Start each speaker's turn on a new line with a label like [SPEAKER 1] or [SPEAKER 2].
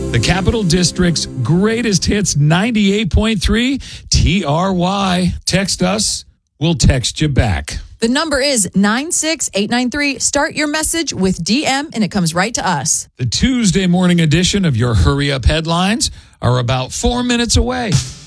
[SPEAKER 1] The Capital District's greatest hits 98.3 TRY. Text us. We'll text you back.
[SPEAKER 2] The number is 96893. Start your message with DM and it comes right to us.
[SPEAKER 1] The Tuesday morning edition of your Hurry Up headlines are about 4 minutes away.